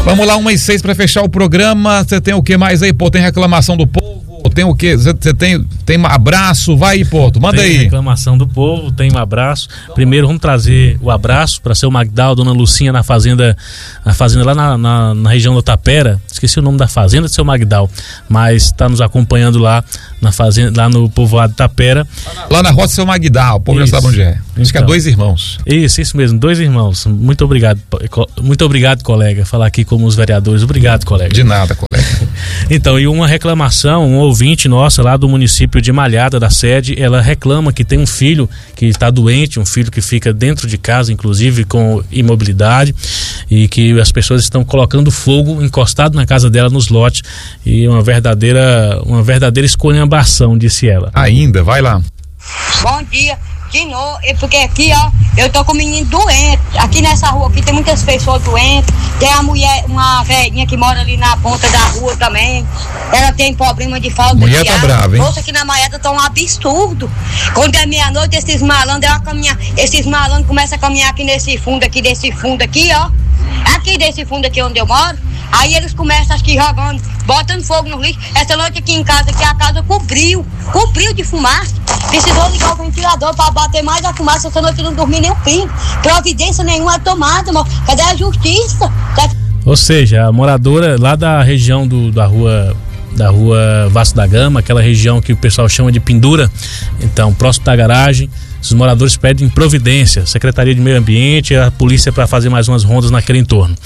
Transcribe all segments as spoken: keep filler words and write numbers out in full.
Vamos lá, uma e seis para fechar o programa. Você tem o que mais aí, pô? Tem reclamação do povo? Tem o que? Você tem, tem um abraço? Vai aí, Porto, manda tem aí. Tem reclamação do povo, tem um abraço. Primeiro vamos trazer o abraço para seu Magdal, dona Lucinha na fazenda, na fazenda lá na, na, na região da Tapera. Esqueci o nome da fazenda de seu Magdal, mas está nos acompanhando lá na fazenda, lá no povoado de Tapera. Lá na Rota Seu Magdal, o povo já sabe onde é. Acho então, que é dois irmãos. Isso, isso mesmo, dois irmãos. Muito obrigado, muito obrigado, colega. Falar aqui como os vereadores. Obrigado, colega. De nada, colega. Então, e uma reclamação, um ouvinte nossa lá do município de Malhada, da sede, ela reclama que tem um filho que está doente, um filho que fica dentro de casa, inclusive com imobilidade, e que as pessoas estão colocando fogo encostado na casa dela, nos lotes, e uma verdadeira, uma verdadeira esculhambação, disse ela. Ainda, vai lá. Bom dia. De novo, porque aqui, ó, eu tô com um menino doente. Aqui nessa rua aqui tem muitas pessoas doentes. Tem a mulher, uma velhinha que mora ali na ponta da rua também. Ela tem problema de falta mulher de tá ar. brava, hein? Nossa, aqui na Maieta tá um absurdo. Quando é meia-noite, esses malandros, é caminhar, esses malandros começam a caminhar aqui nesse fundo aqui, desse fundo aqui, ó. Aqui desse fundo aqui onde eu moro. Aí eles começam aqui jogando, botando fogo no lixo. Essa noite aqui em casa, que a casa cobriu, cobriu de fumaça. Precisou ligar o ventilador para bater mais a fumaça. Essa noite eu não dormi nem um pingo. Providência nenhuma tomada, irmão. Cadê a justiça? Ou seja, a moradora lá da região do, da rua da rua Vasco da Gama, aquela região que o pessoal chama de Pendura, então, próximo da garagem, os moradores pedem providência, Secretaria de Meio Ambiente e a polícia para fazer mais umas rondas naquele entorno.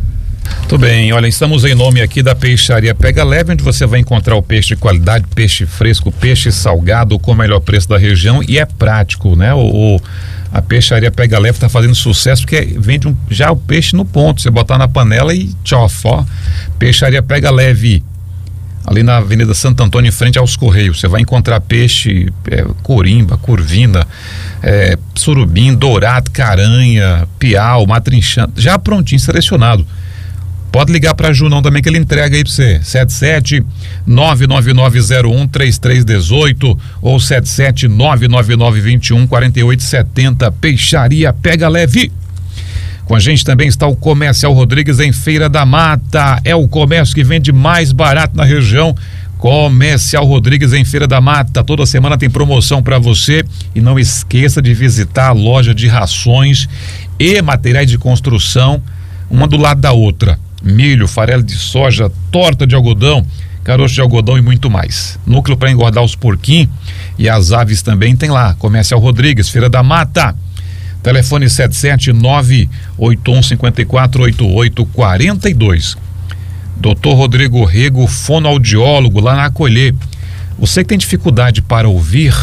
Tudo bem, olha, estamos em nome aqui da Peixaria Pega Leve, onde você vai encontrar o peixe de qualidade, peixe fresco, peixe salgado com o melhor preço da região, e é prático, né? O, o a Peixaria Pega Leve está fazendo sucesso porque vende um, já o peixe no ponto, você botar na panela e tchau, ó. Peixaria Pega Leve, ali na Avenida Santo Antônio, em frente aos Correios. Você vai encontrar peixe, é, corimba, curvina, é, surubim, dourado, caranha, piau, matrinchã, já prontinho, selecionado. Pode ligar para Junão também, que ele entrega aí para você. sete sete nove nove nove zero um três três um oito ou sete sete nove nove nove dois um quatro oito sete zero. Peixaria Pega Leve. Com a gente também está o Comercial Rodrigues em Feira da Mata. É o comércio que vende mais barato na região. Comercial Rodrigues em Feira da Mata. Toda semana tem promoção para você. E não esqueça de visitar a loja de rações e materiais de construção, uma do lado da outra. Milho, farelo de soja, torta de algodão, caroço de algodão e muito mais. Núcleo para engordar os porquinhos e as aves também tem lá. Comercial Rodrigues, Feira da Mata. Telefone sete sete nove oito um cinco quatro oito oito quatro dois. doutor Rodrigo Rego, fonoaudiólogo, lá na Acolher. Você que tem dificuldade para ouvir,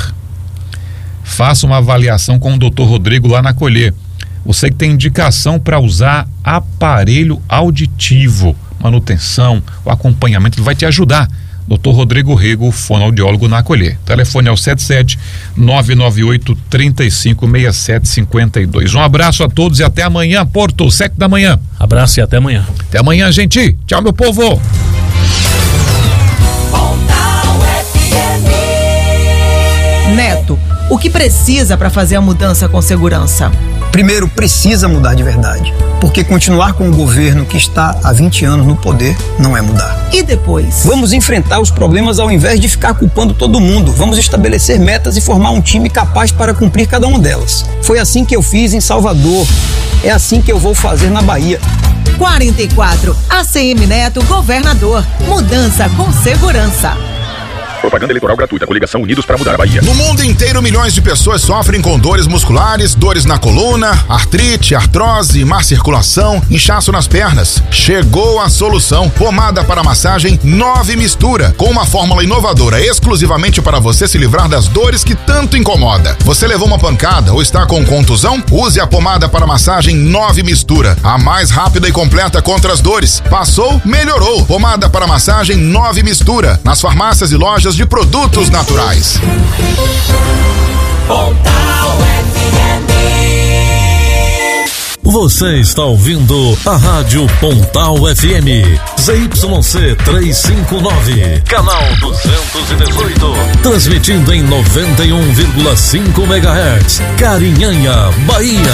faça uma avaliação com o doutor Rodrigo lá na Acolher. Você que tem indicação para usar aparelho auditivo, manutenção, o acompanhamento, ele vai te ajudar. doutor Rodrigo Rego, fonoaudiólogo na Acolher. Telefone é o sete sete nove nove oito três cinco seis sete cinco dois. Um abraço a todos e até amanhã, Porto, sete da manhã. Abraço e até amanhã. Até amanhã, gente. Tchau, meu povo. Neto, o que precisa para fazer a mudança com segurança? Primeiro, precisa mudar de verdade, porque continuar com o governo que está há vinte anos no poder não é mudar. E depois? Vamos enfrentar os problemas ao invés de ficar culpando todo mundo. Vamos estabelecer metas e formar um time capaz para cumprir cada uma delas. Foi assim que eu fiz em Salvador. É assim que eu vou fazer na Bahia. quarenta e quatro, A C M Neto, governador. Mudança com segurança. Propaganda eleitoral gratuita. Coligação Unidos para Mudar a Bahia. No mundo inteiro, milhões de pessoas sofrem com dores musculares, dores na coluna, artrite, artrose, má circulação, inchaço nas pernas. Chegou a solução. Pomada para massagem nove Mistura, com uma fórmula inovadora exclusivamente para você se livrar das dores que tanto incomoda. Você levou uma pancada ou está com contusão? Use a pomada para massagem nove Mistura, a mais rápida e completa contra as dores. Passou, melhorou. Pomada para massagem nove Mistura, nas farmácias e lojas de produtos naturais. Você está ouvindo a Rádio Pontal F M, Z Y C trezentos e cinquenta e nove, canal duzentos e dezoito, transmitindo em noventa e um vírgula cinco megahertz, Carinhanha, Bahia.